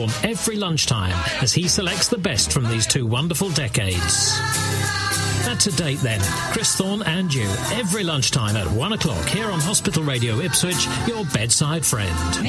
every lunchtime as he selects the best from these two wonderful decades. At To Date then, Chris Thorne and you, every lunchtime at 1 o'clock here on Hospital Radio Ipswich, your bedside friend.